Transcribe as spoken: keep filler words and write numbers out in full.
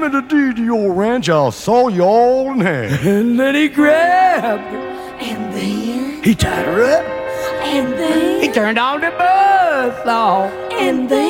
me the deed to your ranch, I'll saw you all in half. And then he grabbed her. And then, He tied her up. and then, He turned on the buzz saw. and then.